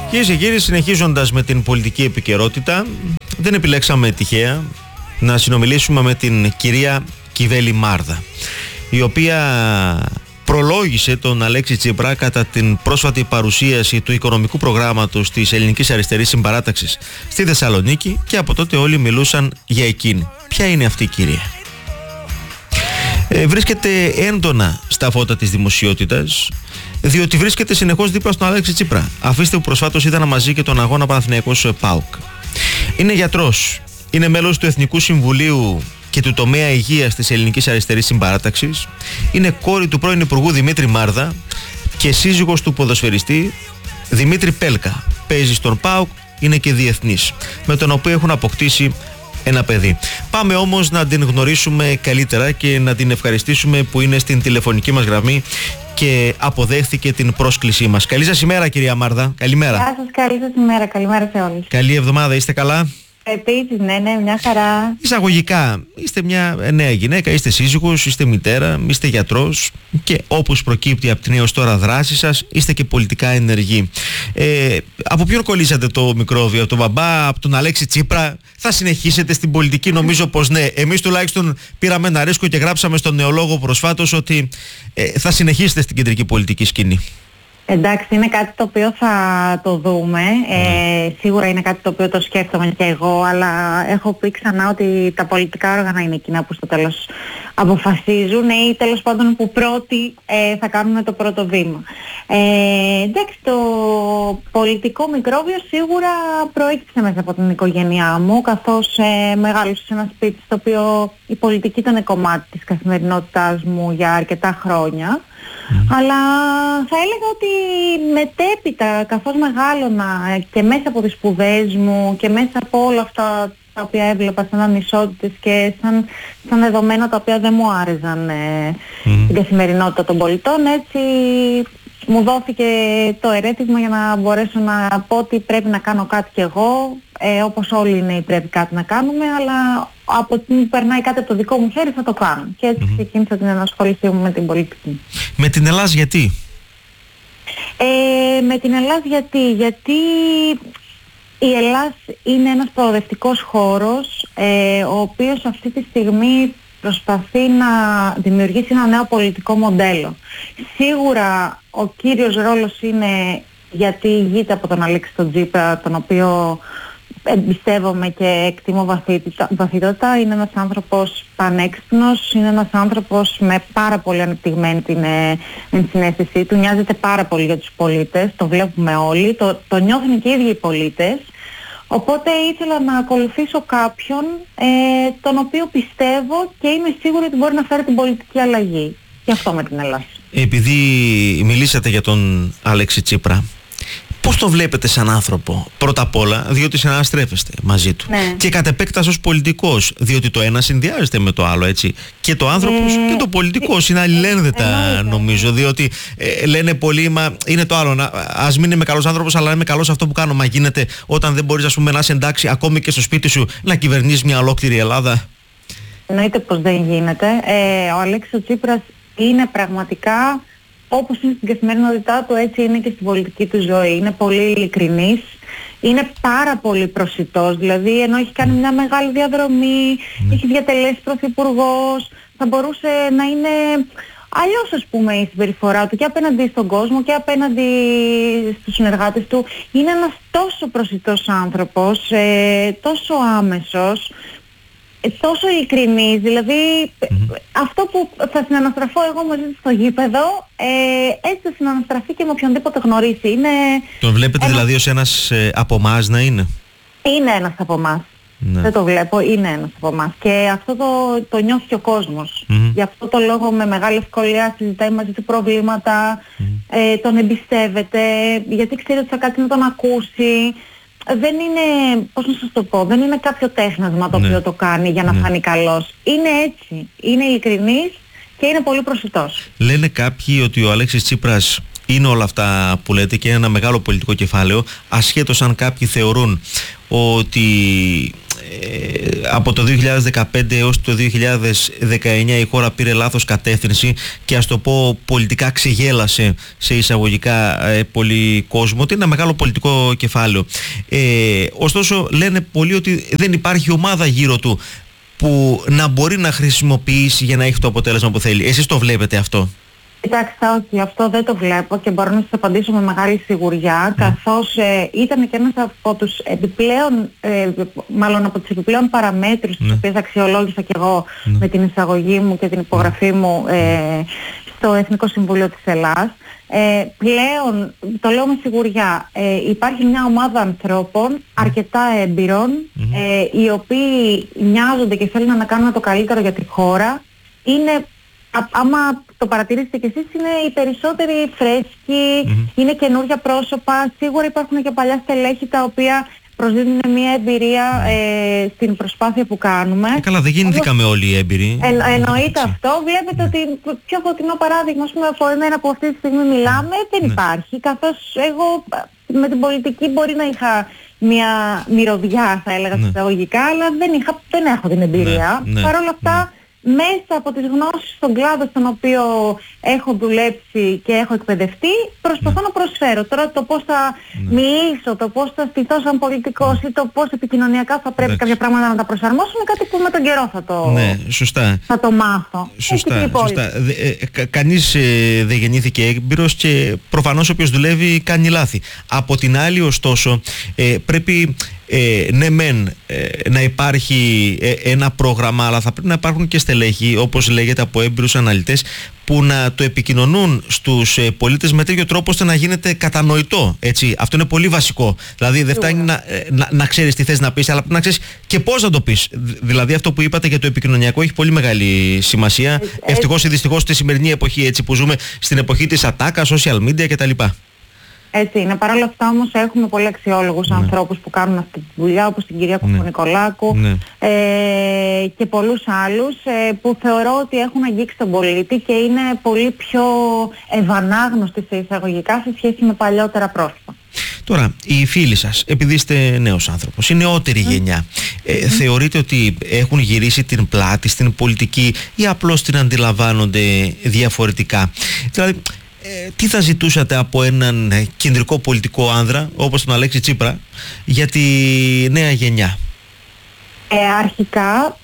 Κυρίες και κύριοι, συνεχίζοντας με την πολιτική επικαιρότητα, δεν επιλέξαμε τυχαία να συνομιλήσουμε με την κυρία Κιβέλη Μάρδα, η οποία προλόγησε τον Αλέξη Τσίπρα κατά την πρόσφατη παρουσίαση του οικονομικού προγράμματος της Ελληνικής Αριστερής Συμπαράταξης στη Θεσσαλονίκη, και από τότε όλοι μιλούσαν για εκείνη. Ποια είναι αυτή η κυρία? Βρίσκεται έντονα στα φώτα της δημοσιότητας, διότι βρίσκεται συνεχώς δίπλα στον Αλέξη Τσίπρα. Αφήστε που προσφάτως είδαν μαζί και τον αγώνα Παναθηναϊκός ΠΑΟΚ. Είναι γιατρός, είναι μέλος του Εθνικού Συμβουλίου και του τομέα υγείας της Ελληνικής Αριστερής Συμπαράταξης, είναι κόρη του πρώην Υπουργού Δημήτρη Μάρδα και σύζυγος του ποδοσφαιριστή Δημήτρη Πέλκα. Παίζει στον ΠΑΟΚ, είναι και διεθνής, με τον οποίο έχουν αποκτήσει ένα παιδί. Πάμε όμως να την γνωρίσουμε καλύτερα και να την ευχαριστήσουμε που είναι στην τηλεφωνική μας γραμμή και αποδέχθηκε την πρόσκλησή μας. Καλή σας ημέρα, κυρία Μάρδα. Καλημέρα. Γεια σας, καλή σας ημέρα. Καλημέρα σε όλους. Καλή εβδομάδα, είστε καλά? Επίσης, ναι, μια χαρά. Εισαγωγικά, είστε μια νέα γυναίκα, είστε σύζυγος, είστε μητέρα, είστε γιατρός και όπως προκύπτει από την έως τώρα δράση σας, είστε και πολιτικά ενεργοί. Από ποιον κολλήσατε το μικρόβιο? Από τον μπαμπά, από τον Αλέξη Τσίπρα? Θα συνεχίσετε στην πολιτική? Νομίζω πως ναι. Εμείς τουλάχιστον πήραμε ένα ρίσκο και γράψαμε στον Νεολόγο προσφάτως ότι θα συνεχίσετε στην κεντρική πολιτική σκηνή. Εντάξει, είναι κάτι το οποίο θα το δούμε. Σίγουρα είναι κάτι το οποίο το σκέφτομαι και εγώ, αλλά έχω πει ξανά ότι τα πολιτικά όργανα είναι εκείνα που στο τέλος αποφασίζουν ή τέλος πάντων που πρώτοι θα κάνουν το πρώτο βήμα. Εντάξει, το πολιτικό μικρόβιο σίγουρα προέκυψε μέσα από την οικογένειά μου, καθώς μεγάλωσα σε ένα σπίτι στο οποίο η πολιτική ήταν κομμάτι της καθημερινότητάς μου για αρκετά χρόνια. Αλλά θα έλεγα ότι μετέπειτα, καθώς μεγάλωνα και μέσα από τις σπουδές μου και μέσα από όλα αυτά τα οποία έβλεπα σαν ανισότητες και σαν δεδομένα τα οποία δεν μου άρεσαν την καθημερινότητα των πολιτών, έτσι μου δόθηκε το ερέθισμα για να μπορέσω να πω ότι πρέπει να κάνω κάτι κι εγώ, όπως όλοι οι νέοι πρέπει κάτι να κάνουμε, αλλά από την περνάει κάτι από το δικό μου χέρι θα το κάνω. Και έτσι ξεκίνησα την ενασχόλησή μου με την πολιτική. Με την Ελλάς γιατί? Με την Ελλάς γιατί η Ελλάς είναι ένας προοδευτικός χώρος, ο οποίος αυτή τη στιγμή προσπαθεί να δημιουργήσει ένα νέο πολιτικό μοντέλο. Σίγουρα ο κύριος ρόλος είναι γιατί ηγείται από τον Αλέξη τον Τσίπρα, τον οποίο εμπιστεύομαι και εκτιμώ βαθύτατα. Είναι ένας άνθρωπος πανέξυπνος, είναι ένας άνθρωπος με πάρα πολύ ανεπτυγμένη την ενσυναίσθησή του, νοιάζεται πάρα πολύ για τους πολίτες, το βλέπουμε όλοι, το νιώθουν και οι ίδιοι οι πολίτες. Οπότε ήθελα να ακολουθήσω κάποιον τον οποίο πιστεύω και είμαι σίγουρη ότι μπορεί να φέρει την πολιτική αλλαγή. Και αυτό με την Ελλάδα. Επειδή μιλήσατε για τον Αλέξη Τσίπρα, πώς το βλέπετε σαν άνθρωπο? Πρώτα απ' όλα διότι συναναστρέφεστε μαζί του, ναι. Και κατ' επέκταση ως πολιτικός, διότι το ένα συνδυάζεται με το άλλο, έτσι. Και το άνθρωπος και το πολιτικός είναι αλληλένδετα, νομίζω. Διότι λένε πολλοί, μα είναι το άλλο. Ας μην είμαι καλός άνθρωπος, αλλά είμαι καλός σε αυτό που κάνω. Μα γίνεται όταν δεν μπορείς, ας πούμε, να είσαι εντάξει ακόμη και στο σπίτι σου να κυβερνείς μια ολόκληρη Ελλάδα? Εννοείται πως δεν γίνεται. Ο Αλέξης Τσίπρας είναι πραγματικά, όπως είναι στην καθημερινότητά του, έτσι είναι και στην πολιτική του ζωή. Είναι πολύ ειλικρινής, είναι πάρα πολύ προσιτός, δηλαδή ενώ έχει κάνει μια μεγάλη διαδρομή, έχει διατελέσει πρωθυπουργός, θα μπορούσε να είναι αλλιώς, ας πούμε, η συμπεριφορά του και απέναντι στον κόσμο και απέναντι στους συνεργάτες του. Είναι ένας τόσο προσιτός άνθρωπος, τόσο άμεσος, τόσο ειλικρινής, δηλαδή αυτό που θα συναναστραφώ εγώ μαζί του στο γήπεδο, έτσι θα συναναστραφεί και με οποιονδήποτε γνωρίσει. Τον βλέπετε δηλαδή ως ένας από εμάς να είναι? Είναι ένας από εμάς. Ναι. Δεν το βλέπω, είναι ένας από εμάς. Και αυτό το νιώθει και ο κόσμος. Γι' αυτό το λόγο με μεγάλη ευκολία συζητάει μαζί του προβλήματα, τον εμπιστεύεται, γιατί ξέρει ότι θα κάτσει να τον ακούσει. Δεν είναι, πώς να σας το πω, δεν είναι κάποιο τέχνασμα το οποίο το κάνει για να φανεί καλός. Είναι έτσι, είναι ειλικρινής και είναι πολύ προσιτός. Λένε κάποιοι ότι ο Αλέξης Τσίπρας είναι όλα αυτά που λέτε και είναι ένα μεγάλο πολιτικό κεφάλαιο, ασχέτως αν κάποιοι θεωρούν ότι από το 2015 έως το 2019 η χώρα πήρε λάθος κατεύθυνση και ας το πω πολιτικά ξεγέλασε σε εισαγωγικά πολύ κόσμο, ότι είναι ένα μεγάλο πολιτικό κεφάλαιο. Ωστόσο λένε πολλοί ότι δεν υπάρχει ομάδα γύρω του που να μπορεί να χρησιμοποιήσει για να έχει το αποτέλεσμα που θέλει. Εσείς το βλέπετε αυτό? Κοιτάξτε, όχι, αυτό δεν το βλέπω και μπορώ να σας απαντήσω με μεγάλη σιγουριά, καθώς ήταν και ένας από τους επιπλέον, μάλλον από τις επιπλέον παραμέτρους τις οποίες αξιολόγησα και εγώ με την εισαγωγή μου και την υπογραφή μου στο Εθνικό Συμβούλιο της Ελλάδας. Πλέον, το λέω με σιγουριά, υπάρχει μια ομάδα ανθρώπων αρκετά έμπειρων, οι οποίοι νοιάζονται και θέλουν να κάνουν το καλύτερο για τη χώρα. Είναι, άμα το παρατηρήσετε κι εσείς, είναι οι περισσότεροι φρέσκοι, είναι καινούργια πρόσωπα. Σίγουρα υπάρχουν και παλιά στελέχη τα οποία προσδίδουν μια εμπειρία στην προσπάθεια που κάνουμε. Καλά, δεν γεννηθήκαμε όλοι οι έμπειροι. Εννοείται αυτό. Βλέπετε ότι πιο φωτεινό παράδειγμα, ας πούμε, από εμένα που αυτή τη στιγμή μιλάμε, δεν υπάρχει. Καθώς εγώ με την πολιτική μπορεί να είχα μια μυρωδιά, θα έλεγα συσταγωγικά, αλλά δεν έχω την εμπειρία. Παρ' όλα αυτά, μέσα από τις γνώσεις στον κλάδο στον οποίο έχω δουλέψει και έχω εκπαιδευτεί, προσπαθώ να προσφέρω. Τώρα το πώς θα μιλήσω, το πώς θα στηθώ σαν πολιτικός ή το πώς επικοινωνιακά θα πρέπει κάποια πράγματα να τα προσαρμόσω, είναι κάτι που με τον καιρό θα το μάθω. Σωστά. Κανείς δεν γεννήθηκε έμπειρος και προφανώς όποιος δουλεύει κάνει λάθη. Από την άλλη, ωστόσο, πρέπει ναι μεν να υπάρχει ένα πρόγραμμα, αλλά θα πρέπει να υπάρχουν και στελέχη, όπως λέγεται, από έμπειρους αναλυτές, που να το επικοινωνούν στους πολίτες με τέτοιο τρόπο ώστε να γίνεται κατανοητό. Έτσι. Αυτό είναι πολύ βασικό. Δηλαδή δεν φτάνει να ξέρεις τι θες να πεις, αλλά πρέπει να ξέρεις και πώς να το πεις. Δηλαδή αυτό που είπατε για το επικοινωνιακό έχει πολύ μεγάλη σημασία. Ευτυχώς ή δυστυχώς στη σημερινή εποχή, έτσι, που ζούμε στην εποχή της ατάκα, social media κτλ. Έτσι είναι. Παρ' όλα αυτά όμως έχουμε πολύ αξιόλογους ανθρώπους που κάνουν αυτή τη δουλειά, όπως την κυρία Κουφονικολάκου και πολλούς άλλους που θεωρώ ότι έχουν αγγίξει τον πολίτη και είναι πολύ πιο ευανάγνωστοι σε εισαγωγικά σε σχέση με παλιότερα πρόσωπα. Τώρα, οι φίλοι σας, επειδή είστε νέος άνθρωπος, η νεότερη γενιά, θεωρείτε ότι έχουν γυρίσει την πλάτη στην πολιτική ή απλώς την αντιλαμβάνονται διαφορετικά? Δηλαδή, τι θα ζητούσατε από έναν κεντρικό πολιτικό άνδρα όπως τον Αλέξη Τσίπρα για τη νέα γενιά? Αρχικά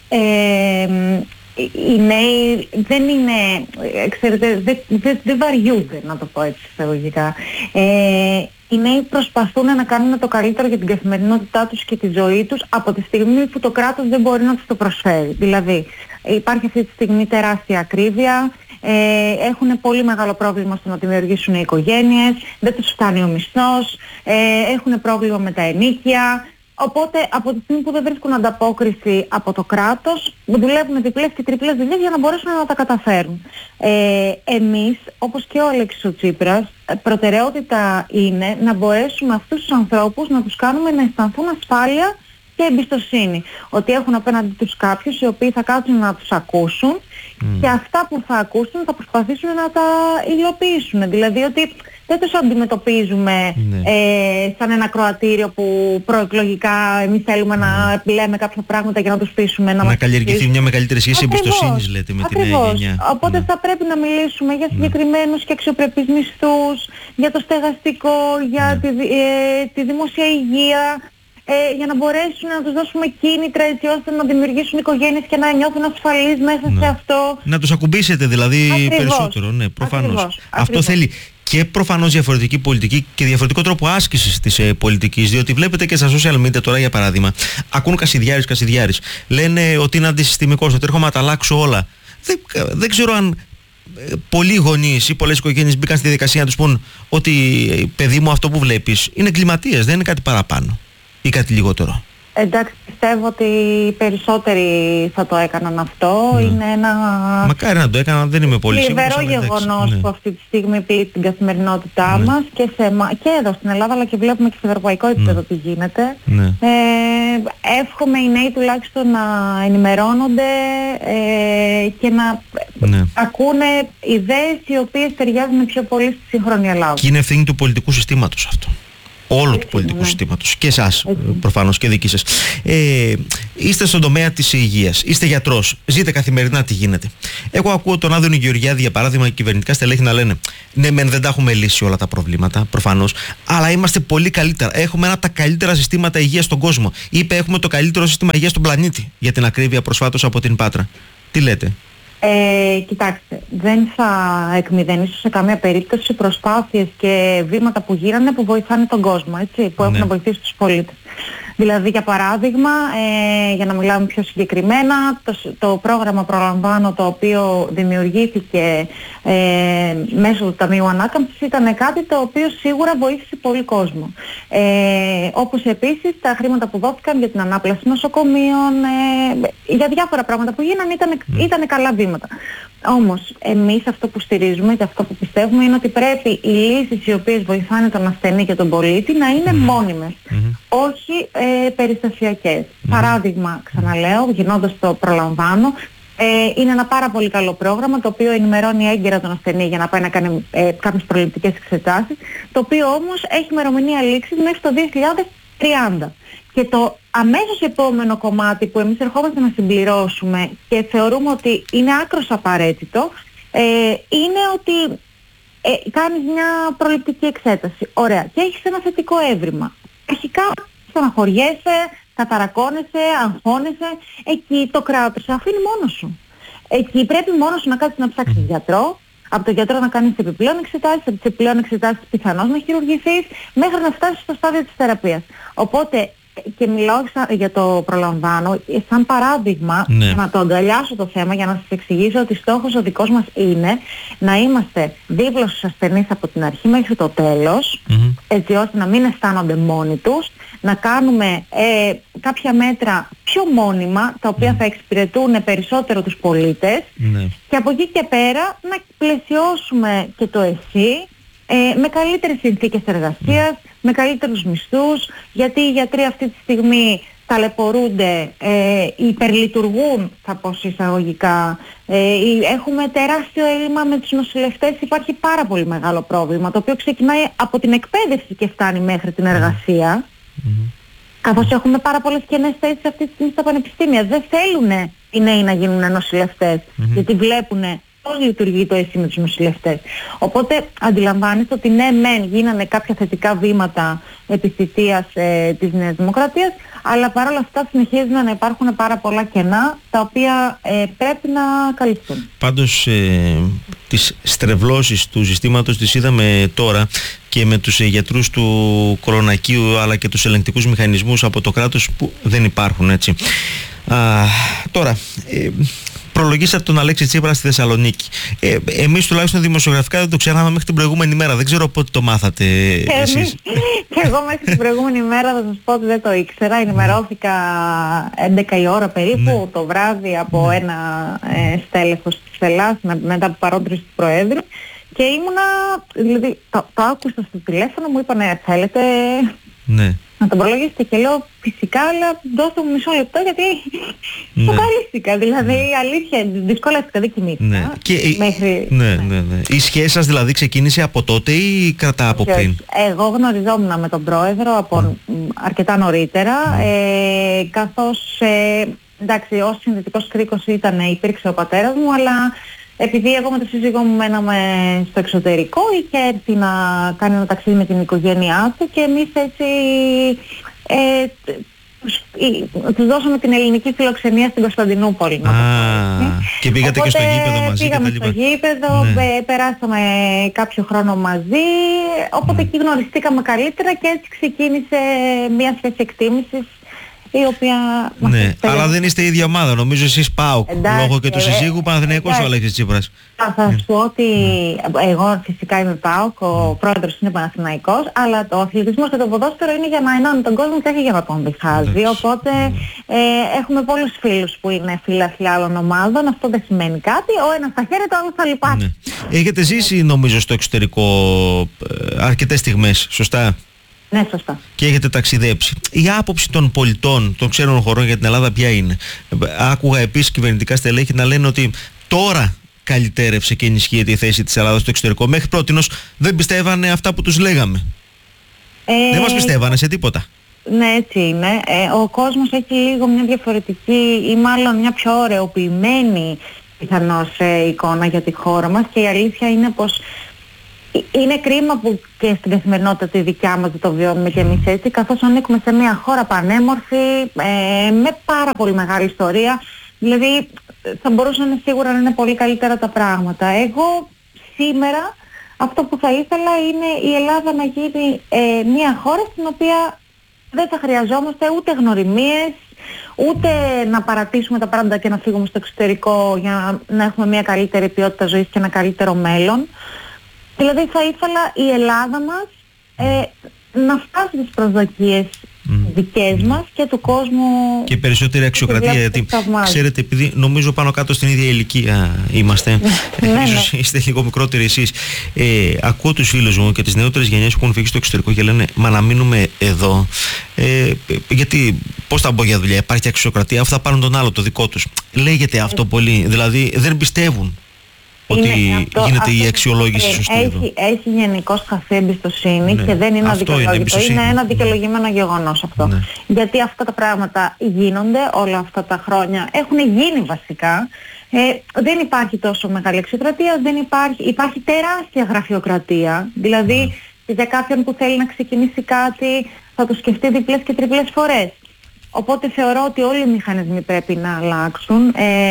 οι νέοι δεν είναι, ξέρετε, δεν βαριούνται, να το πω έτσι εισαγωγικά. Οι νέοι προσπαθούν να κάνουν το καλύτερο για την καθημερινότητά τους και τη ζωή τους από τη στιγμή που το κράτος δεν μπορεί να τους το προσφέρει. Δηλαδή υπάρχει αυτή τη στιγμή τεράστια ακρίβεια, έχουν πολύ μεγάλο πρόβλημα στο να δημιουργήσουν οι οικογένειες, δεν τους φτάνει ο μισθός, έχουν πρόβλημα με τα ενοίκια. Οπότε από τη στιγμή που δεν βρίσκουν ανταπόκριση από το κράτος, δουλεύουν διπλές και τριπλές δουλειές για να μπορέσουν να τα καταφέρουν. Εμείς, όπως και ο Αλέξης ο Τσίπρας, προτεραιότητα είναι να μπορέσουμε αυτούς τους ανθρώπους να τους κάνουμε να αισθανθούν ασφάλεια και εμπιστοσύνη. Ότι έχουν απέναντι τους κάποιους οι οποίοι θα κάτσουν να τους ακούσουν και αυτά που θα ακούσουν θα προσπαθήσουν να τα υλοποιήσουν. Δηλαδή ότι δεν τους αντιμετωπίζουμε σαν ένα κροατήριο που προεκλογικά εμείς θέλουμε να λέμε κάποια πράγματα για να τους πείσουμε να καλλιεργηθεί μια μεγαλύτερη σχέση εμπιστοσύνης, λέτε, με την νέα γενιά. Οπότε θα πρέπει να μιλήσουμε για συγκεκριμένους και αξιοπρεπείς μισθούς, για το στεγαστικό, για τη δημόσια υγεία, για να μπορέσουν να τους δώσουμε κίνητρα έτσι ώστε να δημιουργήσουν οικογένειες και να νιώθουν ασφαλείς μέσα σε αυτό. Να τους ακουμπήσετε δηλαδή περισσότερο, ναι, προφανώς. Αυτό θέλει και προφανώς διαφορετική πολιτική και διαφορετικό τρόπο άσκησης της πολιτικής, διότι βλέπετε και στα social media τώρα, για παράδειγμα, ακούν Κασιδιάρης, λένε ότι είναι αντισυστημικός, ότι έρχομαι να τα αλλάξω όλα. Δεν ξέρω αν πολλοί γονείς ή πολλές οικογένειες μπήκαν στη διαδικασία να τους πούν ότι παιδί μου, αυτό που βλέπεις είναι εγκληματίας, δεν είναι κάτι παραπάνω ή κάτι λιγότερο. Εντάξει, πιστεύω ότι οι περισσότεροι θα το έκαναν αυτό. Είναι ένα μακάρι να το έκαναν, δεν είμαι πολύ σίγουρος. Θλιβερό γεγονός που αυτή τη στιγμή πλήττει την καθημερινότητά μας και εδώ στην Ελλάδα, αλλά και βλέπουμε και σε ευρωπαϊκό επίπεδο τι γίνεται. Εύχομαι οι νέοι τουλάχιστον να ενημερώνονται και να ακούνε ιδέες οι οποίες ταιριάζουν πιο πολύ στη σύγχρονη Ελλάδα. Και είναι ευθύνη του πολιτικού συστήματος αυτό. όλου του πολιτικού συστήματος. Και εσάς, προφανώς, και δική σας. Είστε στον τομέα της υγείας. Είστε γιατρός. Ζείτε καθημερινά τι γίνεται. Εγώ ακούω τον Άδωνη Γεωργιάδη, για παράδειγμα, κυβερνητικά στελέχη να λένε: ναι, μεν δεν τα έχουμε λύσει όλα τα προβλήματα, προφανώς, αλλά είμαστε πολύ καλύτερα. Έχουμε ένα από τα καλύτερα συστήματα υγείας στον κόσμο. Είπε: έχουμε το καλύτερο σύστημα υγείας στον πλανήτη. Για την ακρίβεια, προσφάτως από την Πάτρα. Τι λέτε? Κοιτάξτε, δεν θα εκμηδενήσω σε καμία περίπτωση προσπάθειες και βήματα που γίνανε που βοηθάνε τον κόσμο, έτσι, που έχουν βοηθήσει τους πολίτες. Δηλαδή, για παράδειγμα, για να μιλάμε πιο συγκεκριμένα, το πρόγραμμα Προλαμβάνω, το οποίο δημιουργήθηκε μέσω του Ταμείου Ανάκαμψης, ήταν κάτι το οποίο σίγουρα βοήθησε πολύ κόσμο. Όπως επίσης τα χρήματα που δόθηκαν για την ανάπλαση νοσοκομείων, για διάφορα πράγματα που γίνανε ήταν καλά βήματα. Όμως, εμείς αυτό που στηρίζουμε και αυτό που πιστεύουμε είναι ότι πρέπει οι λύσεις οι οποίες βοηθάνε τον ασθενή και τον πολίτη να είναι μόνιμες, όχι περιστασιακές. Παράδειγμα, ξαναλέω, γινώντας το Προλαμβάνω, είναι ένα πάρα πολύ καλό πρόγραμμα το οποίο ενημερώνει έγκαιρα τον ασθενή για να πάει να κάνει κάποιες προληπτικές εξετάσεις, το οποίο όμως έχει ημερομηνία λήξης μέχρι το 2030. Και το αμέσως επόμενο κομμάτι που εμείς ερχόμαστε να συμπληρώσουμε και θεωρούμε ότι είναι άκρως απαραίτητο, είναι ότι κάνεις μια προληπτική εξέταση. Ωραία. Και έχεις ένα θετικό έβριμα. Αρχικά στεναχωριέσαι, καταρακώνεσαι, αγχώνεσαι. Εκεί το κράτος σε αφήνει μόνος σου. Εκεί πρέπει μόνος σου να κάτσεις να ψάξεις γιατρό, από τον γιατρό να κάνεις επιπλέον εξετάσεις, από τις επιπλέον εξετάσεις πιθανώς να χειρουργηθείς, μέχρι να φτάσεις στο στάδιο της θεραπείας. Οπότε, και μιλάω για το Προλαμβάνω σαν παράδειγμα, να το αγκαλιάσω το θέμα για να σας εξηγήσω ότι στόχος ο δικός μας είναι να είμαστε δίπλα στους ασθενείς από την αρχή μέχρι το τέλος, έτσι ώστε να μην αισθάνονται μόνοι τους, να κάνουμε κάποια μέτρα πιο μόνιμα, τα οποία θα εξυπηρετούν περισσότερο τους πολίτες, και από εκεί και πέρα να πλαισιώσουμε και το εσύ με καλύτερες συνθήκες εργασίας, με καλύτερους μισθούς, γιατί οι γιατροί αυτή τη στιγμή ταλαιπωρούνται, υπερλειτουργούν, θα πω εισαγωγικά. Έχουμε τεράστιο έλλειμμα με τους νοσηλευτές, υπάρχει πάρα πολύ μεγάλο πρόβλημα, το οποίο ξεκινάει από την εκπαίδευση και φτάνει μέχρι την εργασία. Καθώς έχουμε πάρα πολλές κενές θέσεις αυτή τη στιγμή στα πανεπιστήμια. Δεν θέλουν οι νέοι να γίνουν νοσηλευτές, γιατί βλέπουν πώς λειτουργεί το ΕΣΥ με τους νοσηλευτές. Οπότε αντιλαμβάνεστε ότι ναι, μεν γίνανε κάποια θετικά βήματα επί θητείας της Νέας Δημοκρατίας, αλλά παρόλα αυτά συνεχίζουν να υπάρχουν πάρα πολλά κενά, τα οποία πρέπει να καλυφθούν. Πάντως τις στρεβλώσεις του συστήματος τις είδαμε τώρα και με τους γιατρούς του κορονακίου, αλλά και τους ελεγκτικούς μηχανισμούς από το κράτος που δεν υπάρχουν, έτσι. Τώρα, προλογίσατε τον Αλέξη Τσίπρα στη Θεσσαλονίκη. Εμείς τουλάχιστον δημοσιογραφικά δεν το ξέραμε μέχρι την προηγούμενη μέρα. Δεν ξέρω πότε το μάθατε εσείς. Και εγώ μέχρι την προηγούμενη μέρα θα σας πω ότι δεν το ήξερα. Ενημερώθηκα 11 η ώρα περίπου το βράδυ από ένα στέλεχος της ΕΛΑΣ μετά από παρόντριση του Προέδρου. Και ήμουνα, δηλαδή το άκουσα στο τηλέφωνο, μου είπανε θέλετε να τον προλογίσετε, και λέω φυσικά, αλλά δώστε μου μισό λεπτό γιατί σοκαρίστηκα. Δηλαδή η αλήθεια, δυσκολεύτηκα, δεν κοιμήθηκα. Η σχέση σας δηλαδή ξεκίνησε από τότε ή κρατά από πριν? Εγώ γνωριζόμουν με τον Πρόεδρο από αρκετά νωρίτερα, καθώς εντάξει, ως συνδετικός κρίκος υπήρξε ο πατέρας μου, αλλά επειδή εγώ με τον σύζυγό μου μέναμε στο εξωτερικό, είχε έρθει να κάνει ένα ταξίδι με την οικογένειά του και εμείς έτσι τους δώσαμε την ελληνική φιλοξενία στην Κωνσταντινούπολη. Και πήγατε και στο γήπεδο μαζί? Πήγαμε στο γήπεδο, περάσαμε κάποιο χρόνο μαζί, οπότε εκεί γνωριστήκαμε καλύτερα και έτσι ξεκίνησε μια σχέση εκτίμησης, η οποία αλλά δεν είστε η ίδια ομάδα. Νομίζω εσείς ΠΑΟΚ, λόγω και του συζύγου, Παναθηναϊκός ο Αλέξης Τσίπρας. Θα σας πω ότι εγώ φυσικά είμαι ΠΑΟΚ, ο πρόεδρος είναι Παναθηναϊκός, αλλά το αθλητισμός και το ποδόσφαιρο είναι για να ενώνει τον κόσμο και όχι για να τον διχάζει. Οπότε έχουμε πολλούς φίλους που είναι φίλαθλοι άλλων ομάδων. Αυτό δεν σημαίνει κάτι. Ο ένας θα χαίρεται, ο άλλος θα λυπάσει. Έχετε ζήσει νομίζω στο εξωτερικό αρκετές στιγμές, σωστά? Ναι, σωστά. Και έχετε ταξιδέψει. Η άποψη των πολιτών, των ξένων χωρών για την Ελλάδα ποια είναι? Άκουγα επίσης κυβερνητικά στελέχη να λένε ότι τώρα καλυτέρευσε και ενισχύεται η θέση της Ελλάδας στο εξωτερικό. Μέχρι πρότινος δεν πιστεύανε αυτά που τους λέγαμε. Δεν μας πιστεύανε σε τίποτα. Ναι, έτσι είναι. Ο κόσμος έχει λίγο μια διαφορετική ή μάλλον μια πιο ωρεοποιημένη πιθανώς εικόνα για τη χώρα μας, και η αλήθεια είναι πως είναι κρίμα που και στην καθημερινότητα τη δικιά μας το βιώνουμε και εμείς έτσι, καθώς ανήκουμε σε μια χώρα πανέμορφη, με πάρα πολύ μεγάλη ιστορία. Δηλαδή θα μπορούσαν σίγουρα να είναι πολύ καλύτερα τα πράγματα. Εγώ σήμερα αυτό που θα ήθελα είναι η Ελλάδα να γίνει μια χώρα στην οποία δεν θα χρειαζόμαστε ούτε γνωριμίες, ούτε να παρατήσουμε τα πράγματα και να φύγουμε στο εξωτερικό για να έχουμε μια καλύτερη ποιότητα ζωής και ένα καλύτερο μέλλον. Δηλαδή θα ήθελα η Ελλάδα μας να φτάσει στις προσδοκίες δικές μας και του κόσμου. Και περισσότερη αξιοκρατία, γιατί ξέρετε, επειδή νομίζω πάνω κάτω στην ίδια ηλικία είμαστε, ίσως είστε λίγο μικρότεροι εσείς, ακούω τους φίλους μου και τις νεότερες γενιές που έχουν φύγει στο εξωτερικό και λένε μα να μείνουμε εδώ, γιατί πώς θα μπω για δουλειά, υπάρχει αξιοκρατία, αφού θα πάρουν τον άλλο το δικό τους. Λέγεται αυτό πολύ, δηλαδή δεν πιστεύουν ότι γίνεται η αξιολόγηση σωστή εδώ. Έχει γενικώς χαθεί εμπιστοσύνη, και δεν είναι αδικαιολόγητο. Είναι ένα δικαιολογημένο γεγονός αυτό. Ναι. Γιατί αυτά τα πράγματα γίνονται όλα αυτά τα χρόνια. Έχουν γίνει βασικά. Δεν υπάρχει τόσο μεγάλη αξιοκρατία, υπάρχει τεράστια γραφειοκρατία. Δηλαδή για κάποιον που θέλει να ξεκινήσει κάτι θα το σκεφτεί διπλές και τριπλές φορές. Οπότε θεωρώ ότι όλοι οι μηχανισμοί πρέπει να αλλάξουν,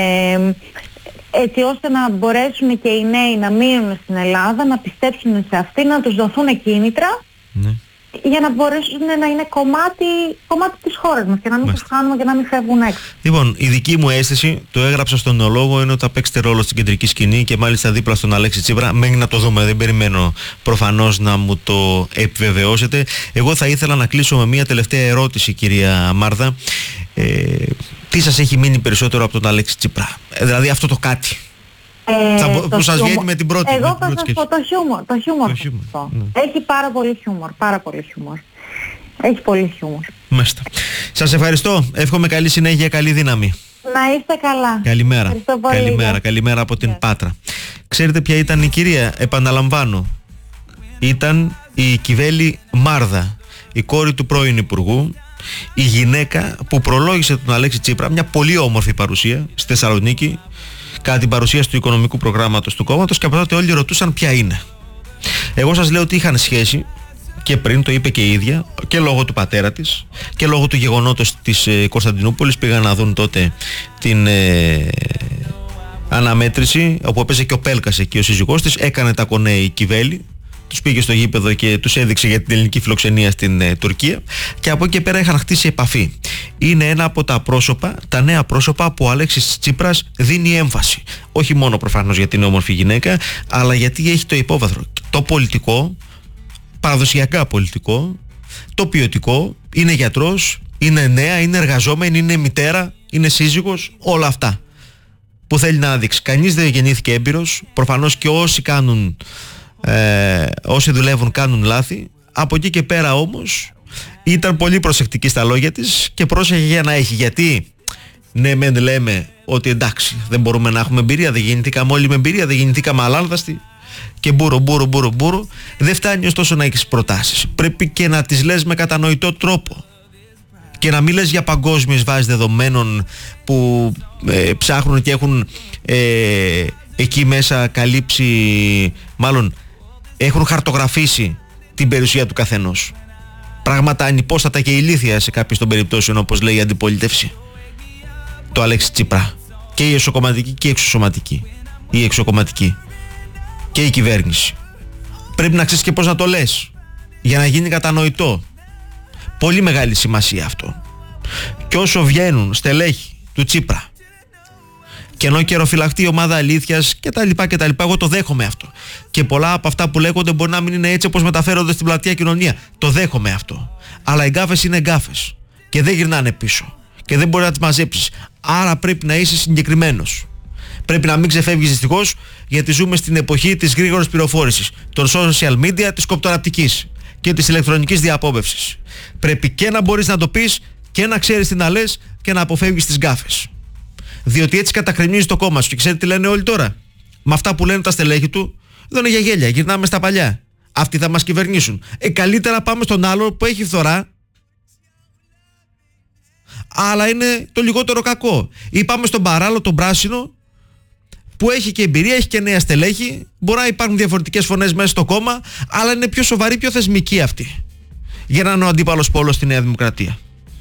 έτσι ώστε να μπορέσουν και οι νέοι να μείνουν στην Ελλάδα, να πιστέψουν σε αυτή, να τους δοθούν κίνητρα, για να μπορέσουν να είναι κομμάτι της χώρας μας και να μην τους χάνουμε και να μην φεύγουν έξω. Λοιπόν, η δική μου αίσθηση, το έγραψα στον νεολόγο, είναι ότι θα παίξετε ρόλο στην κεντρική σκηνή και μάλιστα δίπλα στον Αλέξη Τσίπρα. Μέχρι να το δούμε, δεν περιμένω προφανώς να μου το επιβεβαιώσετε. Εγώ θα ήθελα να κλείσω με μια τελευταία ερώτηση, κυρία Μάρδα. Τι σας έχει μείνει περισσότερο από τον Αλέξη Τσίπρα, δηλαδή αυτό το κάτι που σας βγαίνει με την πρώτη? Εγώ θα σας πω το χιούμορ. Έχει πάρα πολύ χιούμορ, έχει πολύ χιούμορ. Μάλιστα. Σας ευχαριστώ, εύχομαι καλή συνέχεια, καλή δύναμη. Να είστε καλά. Καλημέρα από την Πάτρα. Ξέρετε ποια ήταν η κυρία? Επαναλαμβάνω, ήταν η Κιβέλη Μάρδα, η κόρη του πρώην Υπουργού, η γυναίκα που προλόγησε τον Αλέξη Τσίπρα, μια πολύ όμορφη παρουσία στη Θεσσαλονίκη κατά την παρουσίαση του οικονομικού προγράμματος του κόμματος, και από τότε όλοι ρωτούσαν ποια είναι. Εγώ σας λέω ότι είχαν σχέση και πριν, το είπε και η ίδια, και λόγω του πατέρα της και λόγω του γεγονότος της Κωνσταντινούπολης. Πήγαν να δουν τότε την αναμέτρηση όπου έπαιζε και ο Πέλκας εκεί, ο σύζυγός της. Έκανε τα κονέ η Κιβέλη, τους πήγε στο γήπεδο και τους έδειξε για την ελληνική φιλοξενία στην Τουρκία, και από εκεί και πέρα είχαν χτίσει επαφή. Είναι ένα από τα πρόσωπα, τα νέα πρόσωπα που ο Αλέξης Τσίπρας δίνει έμφαση. Όχι μόνο προφανώς γιατί είναι όμορφη γυναίκα, αλλά γιατί έχει το υπόβαθρο. Το πολιτικό, παραδοσιακά πολιτικό, το ποιοτικό, είναι γιατρός, είναι νέα, είναι εργαζόμενη, είναι μητέρα, είναι σύζυγος, όλα αυτά που θέλει να δείξει. Κανείς δεν γεννήθηκε έμπειρος, προφανώς και όσοι δουλεύουν κάνουν λάθη. Από εκεί και πέρα όμως ήταν πολύ προσεκτική στα λόγια της και πρόσεχε για να έχει. Γιατί ναι, μεν λέμε ότι εντάξει, δεν μπορούμε να έχουμε εμπειρία, δεν γεννηθήκαμε όλοι με εμπειρία, δεν γεννηθήκαμε αλάνδαστοι και μπούρο. Δεν φτάνει ωστόσο να έχεις προτάσεις. Πρέπει και να τις λες με κατανοητό τρόπο και να μην λες για παγκόσμιες βάσεις δεδομένων που ψάχνουν και έχουν εκεί μέσα καλύψει, μάλλον έχουν χαρτογραφήσει την περιουσία του καθενός. Πράγματα ανυπόστατα και ηλίθια σε κάποιες των περιπτώσεων, όπως λέει η αντιπολίτευση, το Αλέξη Τσίπρα, και η εσωκομματική και η εξωσωματική, η εξωκομματική και η κυβέρνηση. Πρέπει να ξέρεις και πώς να το λες για να γίνει κατανοητό. Πολύ μεγάλη σημασία αυτό. Και όσο βγαίνουν στελέχη του Τσίπρα και ενώ καιροφυλαχτεί η ομάδα αλήθειας κτλ. Εγώ το δέχομαι αυτό. Και πολλά από αυτά που λέγονται μπορεί να μην είναι έτσι όπως μεταφέρονται στην πλατεία κοινωνία. Το δέχομαι αυτό. Αλλά οι γκάφες είναι γκάφες και δεν γυρνάνε πίσω. Και δεν μπορεί να τις μαζέψεις. Άρα πρέπει να είσαι συγκεκριμένος. Πρέπει να μην ξεφεύγεις δυστυχώς, γιατί ζούμε στην εποχή της γρήγορης πληροφόρησης, των social media, της κοπτοραπτικής και της ηλεκτρονικής διαπόβευσης. Πρέπει και να μπορείς να το πεις και να ξέρεις τι να λες και να αποφεύγεις τις γκάφες. Διότι έτσι κατακρινίζει το κόμμα σου. Και ξέρετε τι λένε όλοι τώρα? Με αυτά που λένε τα στελέχη του, δεν είναι για γέλια, γυρνάμε στα παλιά. αυτοί θα μας κυβερνήσουν. Καλύτερα πάμε στον άλλο που έχει φθορά, αλλά είναι το λιγότερο κακό. Ή πάμε στον παράλληλο, τον πράσινο, που έχει και εμπειρία, έχει και νέα στελέχη. Μπορεί να υπάρχουν διαφορετικές φωνές μέσα στο κόμμα, αλλά είναι πιο σοβαρή, πιο θεσμική αυτή, για να είναι ο αντίπαλος πόλος στη Νέα Δημοκρατία.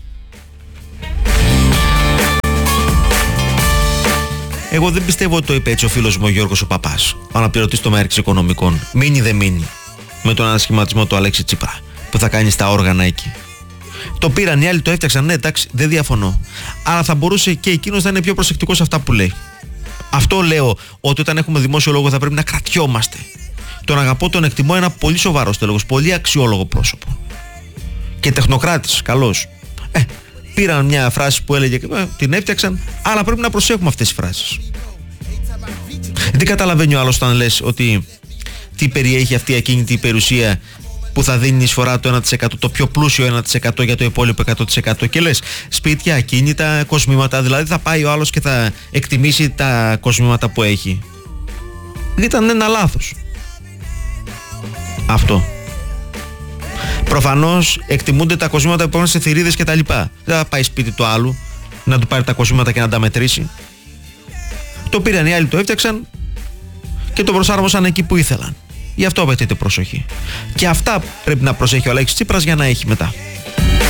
Εγώ δεν πιστεύω ότι το είπε έτσι ο φίλος μου ο Γιώργος ο Παπάς, ο αναπληρωτής τομέας οικονομικών. Μείνει δεν μείνει με τον ανασχηματισμό του Αλέξη Τσίπρα που θα κάνει στα όργανα εκεί. Το πήραν οι άλλοι, το έφτιαξαν. Ναι, εντάξει, δεν διαφωνώ. Αλλά θα μπορούσε και εκείνος να είναι πιο προσεκτικός σε αυτά που λέει. Αυτό λέω, ότι όταν έχουμε δημόσιο λόγο θα πρέπει να κρατιόμαστε. Τον αγαπώ, τον εκτιμώ, ένα πολύ σοβαρό τέλος, πολύ αξιόλογο πρόσωπο. Και τεχνοκράτης, καλός. Πήραν μια φράση που έλεγε, την έφτιαξαν, αλλά πρέπει να προσέχουμε αυτές τις φράσεις. Δεν καταλαβαίνει ο άλλος όταν λες ότι τι περιέχει αυτή η ακίνητη περιουσία που θα δίνει εισφορά το 1%, το πιο πλούσιο 1% για το υπόλοιπο 100%. Και λες σπίτια, ακίνητα, κοσμήματα, δηλαδή θα πάει ο άλλος και θα εκτιμήσει τα κοσμήματα που έχει. Ήταν ένα λάθος αυτό. Προφανώς εκτιμούνται τα κοσμήματα που υπάρχουν σε θηρίδες και τα λοιπά. Δεν θα πάει σπίτι του άλλου να του πάρει τα κοσμήματα και να τα μετρήσει. Το πήραν οι άλλοι, το έφτιαξαν και το προσάρμοσαν εκεί που ήθελαν. Γι' αυτό απαιτείται προσοχή. Και αυτά πρέπει να προσέχει ο Αλέξης Τσίπρας για να έχει μετά.